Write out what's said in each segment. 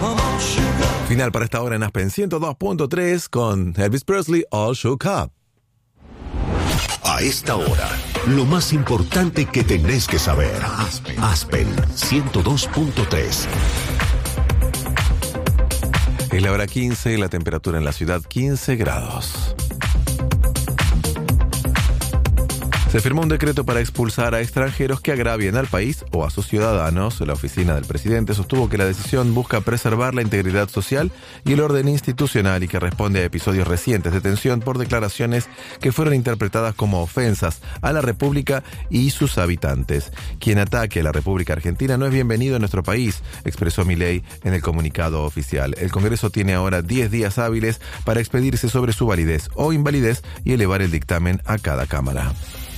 Final para esta hora en Aspen 102.3 con Elvis Presley, All Shook Up. A esta hora, lo más importante que tenés que saber. Aspen 102.3. Es la hora 15 y la temperatura en la ciudad 15 grados. Se firmó un decreto para expulsar a extranjeros que agravien al país o a sus ciudadanos. La oficina del presidente sostuvo que la decisión busca preservar la integridad social y el orden institucional y que responde a episodios recientes de tensión por declaraciones que fueron interpretadas como ofensas a la República y sus habitantes. Quien ataque a la República Argentina no es bienvenido en nuestro país, expresó Milei en el comunicado oficial. El Congreso tiene ahora 10 días hábiles para expedirse sobre su validez o invalidez y elevar el dictamen a cada Cámara.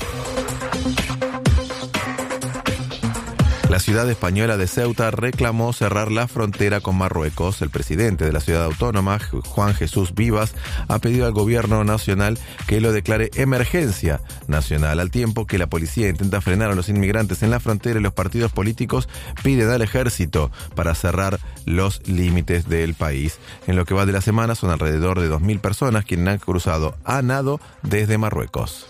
La ciudad española de Ceuta reclamó cerrar la frontera con Marruecos. El presidente de la ciudad autónoma, Juan Jesús Vivas, ha pedido al gobierno nacional que lo declare emergencia nacional, al tiempo que la policía intenta frenar a los inmigrantes en la frontera y los partidos políticos piden al ejército para cerrar los límites del país. En lo que va de la semana son alrededor de 2.000 personas quienes han cruzado a nado desde Marruecos.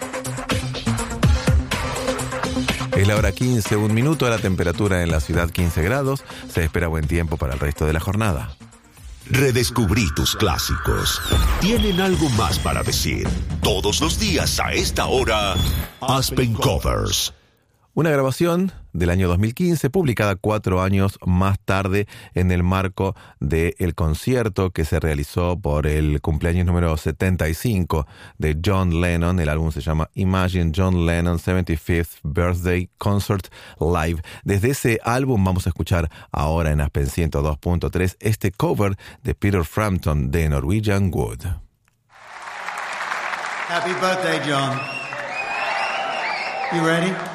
Es la hora 15, 1 minuto, la temperatura en la ciudad 15 grados. Se espera buen tiempo para el resto de la jornada. Redescubrí tus clásicos. Tienen algo más para decir. Todos los días a esta hora, Aspen Covers. Una grabación del año 2015, publicada 4 años más tarde en el marco del concierto que se realizó por el cumpleaños número 75 de John Lennon. El álbum se llama Imagine John Lennon 75th Birthday Concert Live. Desde ese álbum vamos a escuchar ahora en Aspen 102.3 este cover de Peter Frampton de Norwegian Wood. Happy birthday, John. You ready?